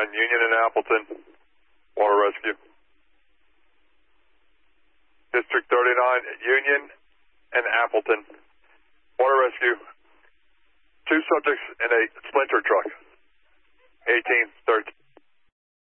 Union and Appleton, water rescue. District 39, Union and Appleton, water rescue. 2 subjects in a Sprinter truck, 18, 13.